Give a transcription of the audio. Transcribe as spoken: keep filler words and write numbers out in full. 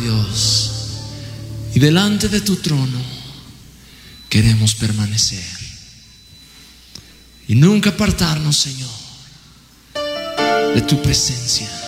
Dios, y delante de tu trono queremos permanecer y nunca apartarnos, Señor, de tu presencia.